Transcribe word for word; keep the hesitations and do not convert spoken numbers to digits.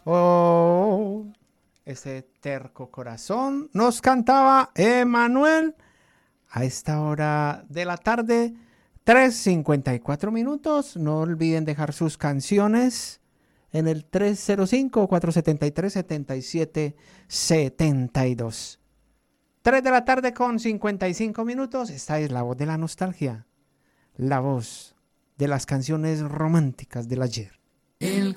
Oh, ese terco corazón nos cantaba Emanuel a esta hora de la tarde, tres cincuenta y cuatro minutos. No olviden dejar sus canciones en el tres cero cinco, cuatro siete tres, siete siete siete dos. tres de la tarde con cincuenta y cinco minutos. Esta es la voz de la nostalgia, la voz de las canciones románticas del ayer. El